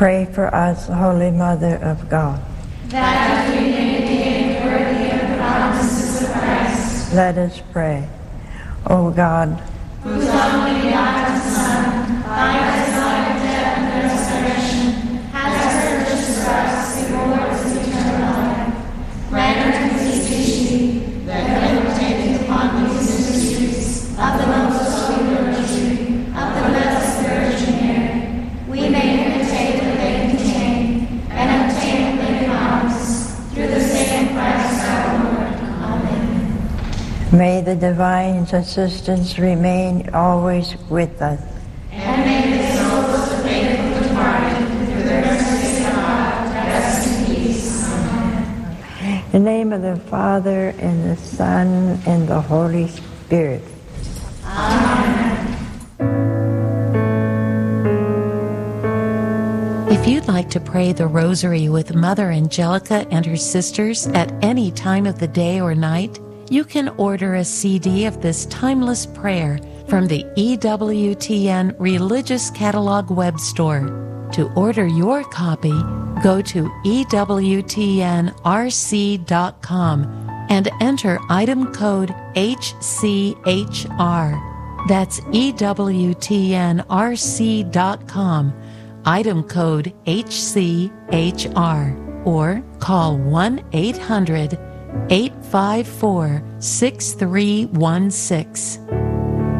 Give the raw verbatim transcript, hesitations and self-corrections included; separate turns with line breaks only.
Pray for us, Holy Mother of God,
that we may be worthy of the promises of Christ.
Let us pray. O God,
whose only begotten Son, by his life, death, and resurrection, has purchased for us the rewards of eternal life, grant us beseech that we may take upon these mysteries of the most holy rosary of the Blessed Virgin Mary, we may imitate what they contain and obtain what they promise, through the same Christ our Lord. Amen.
May the divine assistance remain always with us.
And may the souls of faithful departed, through the mercy of God, rest in peace. Amen.
In the name of the Father, and the Son, and the Holy Spirit.
Amen.
If you'd like to pray the Rosary with Mother Angelica and her sisters at any time of the day or night, you can order a C D of this timeless prayer from the E W T N Religious Catalog web store. To order your copy, go to E W T N R C dot com and enter item code H C H R. That's E W T N R C dot com, item code H C H R, or call one eight hundred eight five four six three one six.